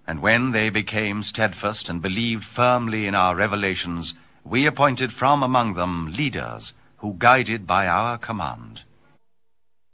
And when they became steadfast and believed firmly in our revelations, we appointed from among them leaders, who guided by our command.